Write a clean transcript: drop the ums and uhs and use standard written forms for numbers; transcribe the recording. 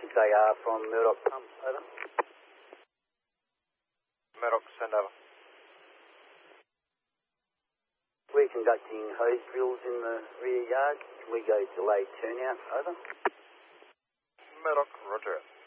6AR from Murdoch Pump, over. Murdoch, send over. We're conducting hose drills in the rear yard. Can we go delay turnout, over? Murdoch, roger it.